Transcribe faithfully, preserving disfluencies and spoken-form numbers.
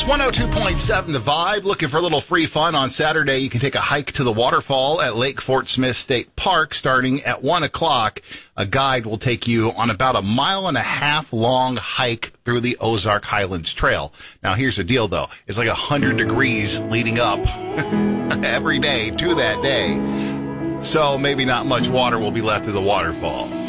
one oh two point seven The Vibe. Looking for a little free fun on Saturday, you can take a hike to the waterfall at Lake Fort Smith State Park starting at one o'clock. A guide will take you on about a mile and a half long hike through the Ozark Highlands Trail. Now, here's the deal, though. It's like one hundred degrees leading up every day to that day. So maybe not much water will be left at the waterfall.